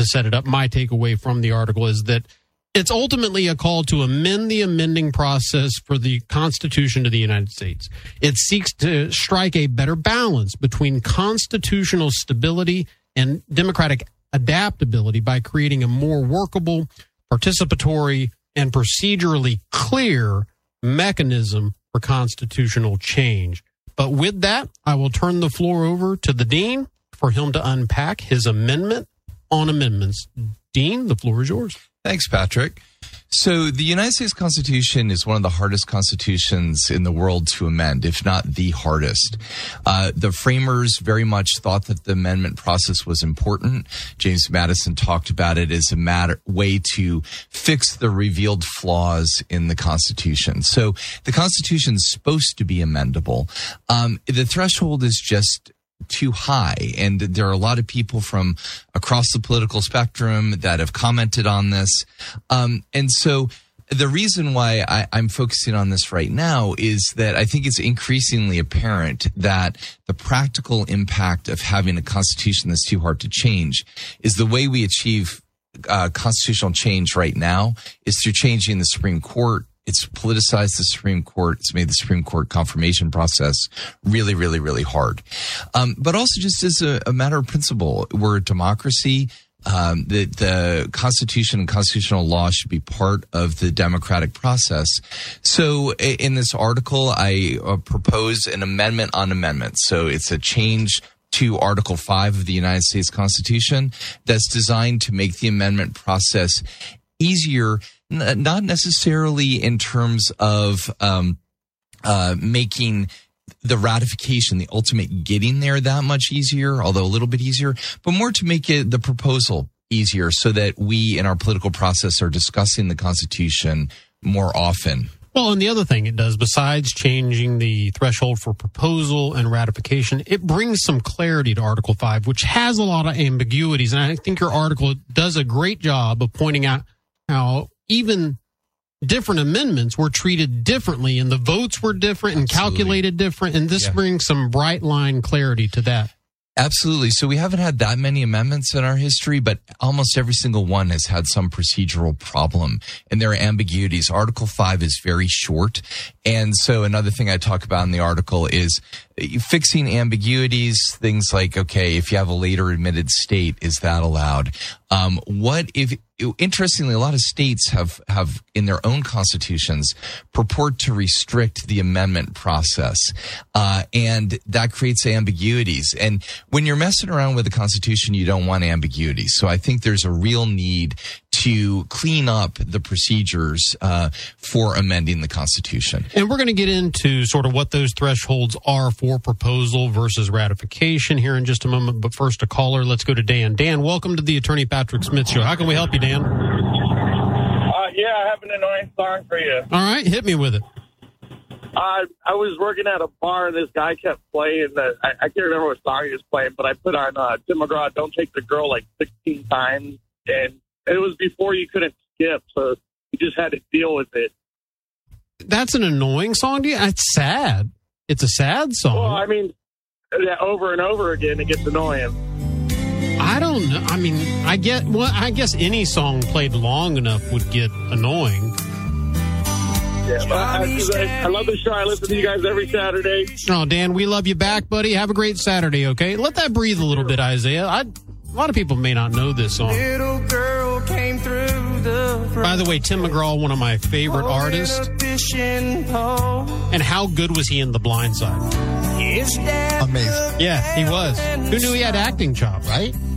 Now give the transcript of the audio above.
to set it up, my takeaway from the article is that it's ultimately a call to amend the amending process for the Constitution of the United States. It seeks to strike a better balance between constitutional stability and democratic adaptability by creating a more workable, participatory, and procedurally clear mechanism for constitutional change. But with that, I will turn the floor over to the Dean for him to unpack his amendment on amendments. Dean, the floor is yours. Thanks, Patrick. So the United States Constitution is one of the hardest constitutions in the world to amend, if not the hardest. The framers very much thought that the amendment process was important. James Madison talked about it as a way to fix the revealed flaws in the Constitution. So the Constitution is supposed to be amendable. The threshold is just too high, and there are a lot of people from across the political spectrum that have commented on this. And so the reason why I'm focusing on this right now is that I think it's increasingly apparent that the practical impact of having a constitution that's too hard to change is the way we achieve constitutional change right now is through changing the Supreme Court. It's politicized the Supreme Court. It's made the Supreme Court confirmation process really, really, really hard. But also just as a matter of principle, we're a democracy. The Constitution and constitutional law should be part of the democratic process. So in this article, I propose an amendment on amendments. So it's a change to Article 5 of the United States Constitution that's designed to make the amendment process easier, not necessarily in terms of making the ratification, the ultimate getting there that much easier, although a little bit easier, but more to make it the proposal easier so that we in our political process are discussing the Constitution more often. Well, and the other thing it does, besides changing the threshold for proposal and ratification, it brings some clarity to Article 5, which has a lot of ambiguities. And I think your article does a great job of pointing out how even different amendments were treated differently and the votes were different and calculated different. And this brings some bright line clarity to that. Absolutely. So we haven't had that many amendments in our history, but almost every single one has had some procedural problem, and there are ambiguities. Article 5 is very short. And so another thing I talk about in the article is fixing ambiguities, things like, okay, if you have a later admitted state, is that allowed? What if, interestingly, a lot of states have in their own constitutions purport to restrict the amendment process. And that creates ambiguities. And when you're messing around with the Constitution, you don't want ambiguities. So I think there's a real need to clean up the procedures for amending the Constitution. And we're going to get into sort of what those thresholds are for proposal versus ratification here in just a moment. But first, a caller. Let's go to Dan. Dan, welcome to the Attorney Patrick Smith Show. How can we help you, Dan? Yeah, I have an annoying song for you. All right, hit me with it. I was working at a bar, and this guy kept playing. I can't remember what song he was playing, but I put on Tim McGraw, Don't Take the Girl, like 16 times. And it was before you couldn't skip, so you just had to deal with it. That's an annoying song to you? It's sad. It's a sad song. Well, I mean, over and over again, it gets annoying. I don't know. I mean, I guess any song played long enough would get annoying. Yeah, but I love the show. I listen to you guys every Saturday. Oh, Dan, we love you back, buddy. Have a great Saturday, okay? Let that breathe a little bit, Isaiah. A lot of people may not know this song. Little girl came through the front. By the way, Tim McGraw, one of my favorite artists. And how good was he in The Blind Side? Amazing. Yeah, he was. Who knew he had acting chops? Right?